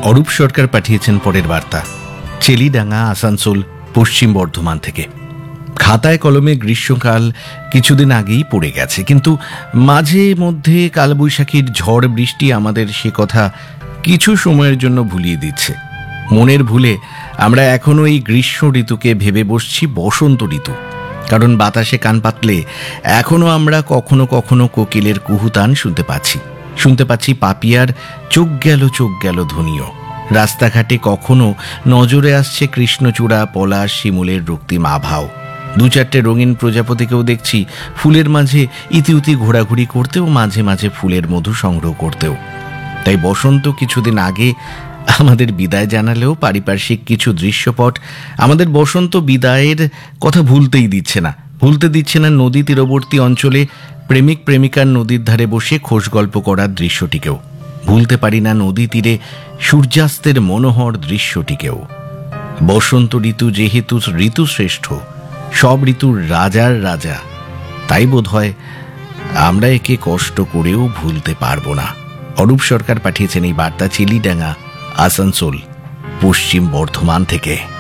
অরূপ সরকার পাঠিয়েছেন পরের বার্তা। চেলিডাঙ্গা, আসানসোল, পশ্চিম বর্ধমান থেকে। খাতায় কলমে গ্রীষ্মকাল কিছুদিন আগেই পড়ে গেছে, কিন্তু মাঝে মধ্যে কালবৈশাখীর ঝড় বৃষ্টি আমাদের সে কথা কিছু সময়ের জন্য ভুলিয়ে দিচ্ছে। মনের ভুলে আমরা এখনো এই গ্রীষ্ম ঋতুকে ভেবে বসছি বসন্ত ঋতু। কারণ বাতাসে কান পাতলে এখনো আমরা কখনো কখনো কোকিলের কুহুতান শুনতে পাচ্ছি পাপিয়ার চোখ গেল ধ্বনিও। রাস্তাঘাটে কখনো নজরে আসছে কৃষ্ণচূড়া, পলাশ, শিমুলের রক্তিম আভাও। দু চারটে রঙিন প্রজাপতিকেও দেখছি ফুলের মাঝে ইতিউতি ঘোরাঘুরি করতেও, মাঝে মাঝে ফুলের মধু সংগ্রহ করতেও। তাই বসন্ত কিছুদিন আগে আমাদের বিদায় জানালেও পারিপার্শ্বিক কিছু দৃশ্যপট আমাদের বসন্ত বিদায়ের কথা ভুলতে দিচ্ছে না নদী তীরবর্তী অঞ্চলে প্রেমিক প্রেমিকার নদীর ধারে বসে খোশ গল্প করার দৃশ্যটিকেও। ভুলতে পারি না নদী তীরে সূর্যাস্তের মনোহর দৃশ্যটিকেও। বসন্ত ঋতু যেহেতু ঋতুশ্রেষ্ঠ, সব ঋতুর রাজার রাজা, তাই বোধ হয় আমরা একে কষ্ট করেও ভুলতে পারবো না। অরূপ সরকার পাঠিয়েছেন এই বার্তা চেলিডাঙ্গা, আসানসোল, পশ্চিম বর্ধমান থেকে।